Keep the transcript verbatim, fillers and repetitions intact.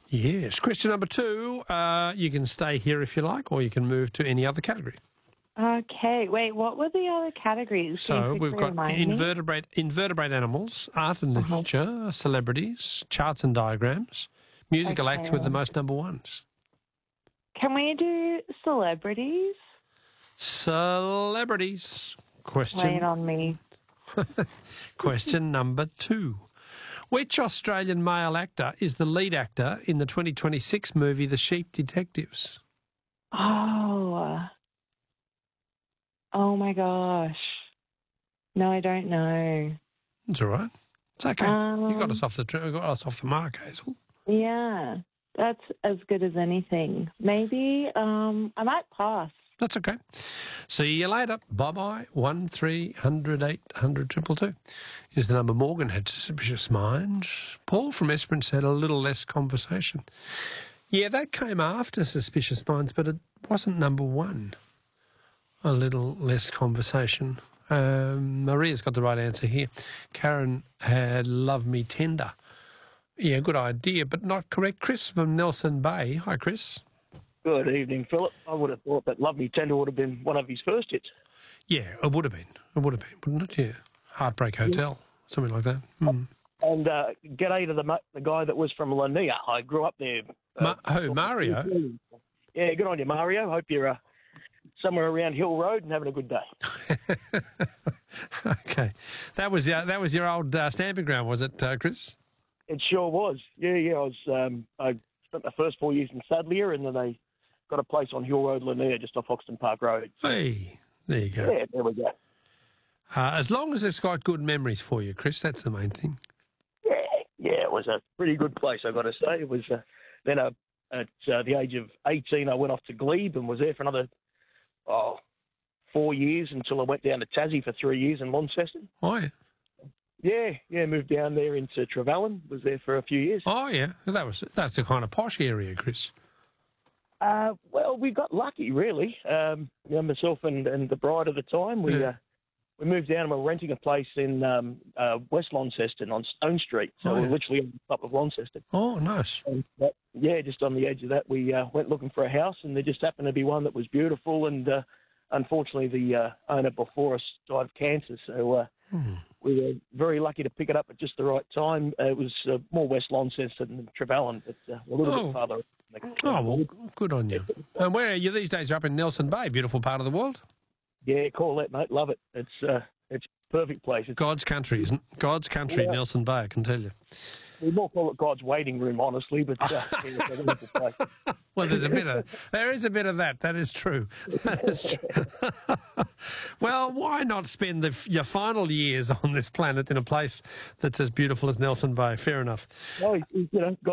Yes. Question number two, uh, you can stay here if you like, or you can move to any other category. Okay, wait, what were the other categories? Can So you we've quickly got remind me? invertebrate, invertebrate animals, art and Uh-huh. literature, celebrities, charts and diagrams, musical acts with the Okay. most number ones. Can we do celebrities? Celebrities. Question, Wait on me. question number two. Which Australian male actor is the lead actor in the twenty twenty-six movie The Sheep Detectives? Oh. Oh my gosh. No, I don't know. It's all right. It's okay. Um, you got us off the tr- you got us off the mark, Hazel. Yeah, that's as good as anything. Maybe um, I might pass. That's okay. See you later. Bye-bye. One three hundred eight hundred triple two is the number. Morgan had suspicious minds. Paul from Esperance had a little less conversation. Yeah, that came after Suspicious Minds, but it wasn't number one. A little less conversation. Um, Maria's got the right answer here. Karen had Love Me Tender. Yeah, good idea, but not correct. Chris from Nelson Bay. Hi, Chris. Good evening, Philip. I would have thought that Love Me Tender would have been one of his first hits. Yeah, it would have been. It would have been, wouldn't it? Yeah. Heartbreak Hotel, something like that. Mm. And uh, g'day to the ma- the guy that was from Lanier. I grew up there. Uh, Ma- who, Mario? Yeah, good on you, Mario. Hope you're uh, somewhere around Hill Road and having a good day. Okay. That was, uh, that was your old uh, stamping ground, was it, uh, Chris? It sure was. Yeah, yeah. I was. Um, I spent the first four years in Sadleir, and then they got a place on Hill Road, Lanier, just off Hoxton Park Road. Hey, there you go. Yeah, there we go. Uh, as long as it's got good memories for you, Chris, that's the main thing. Yeah, yeah. It was a pretty good place, I got to say. It was. Uh, then uh, at uh, the age of eighteen, I went off to Glebe and was there for another oh, four years until I went down to Tassie for three years in Launceston. Oh, yeah. Yeah, yeah, moved down there into Trevelyan, was there for a few years. Oh, yeah. That was, that's the kind of posh area, Chris. Uh, well, we got lucky, really. Um, you know, myself and, and the bride at the time, we Yeah. uh, we moved down and we're renting a place in um, uh, West Launceston on Stone Street. So Oh, we're yeah. literally on top of Launceston. Oh, nice. And that, yeah, just on the edge of that, we uh, went looking for a house, and there just happened to be one that was beautiful. And uh, unfortunately, the uh, owner before us died of cancer, so uh, Hmm. we were very lucky to pick it up at just the right time. Uh, it was uh, more West Launceston than Trevelyan, but uh, a little Oh. bit farther. Oh, well, good on you. And where are you these days? You're up in Nelson Bay, beautiful part of the world. Yeah, call that, mate. Love it. It's uh, it's a perfect place. It's, God's country, isn't it? God's country, Yeah. Nelson Bay, I can tell you. we more call it God's waiting room, honestly, but uh, yeah, it's a wonderful place. Well, there's a bit of, there is a bit of that. That is true. That is true. Well, why not spend the, your final years on this planet in a place that's as beautiful as Nelson Bay? Fair enough. Well, you know, God